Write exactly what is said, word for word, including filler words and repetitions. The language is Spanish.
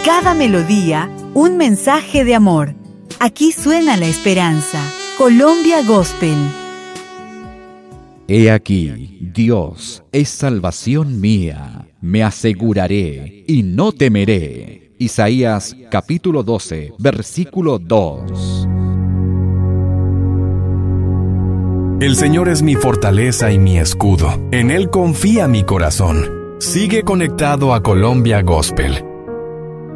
Cada melodía, un mensaje de amor. Aquí suena la esperanza. Colombia Gospel. He aquí, Dios es salvación mía. Me aseguraré y no temeré. Isaías capítulo doce, versículo dos. El Señor es mi fortaleza y mi escudo. En Él confía mi corazón. Sigue conectado a Colombia Gospel.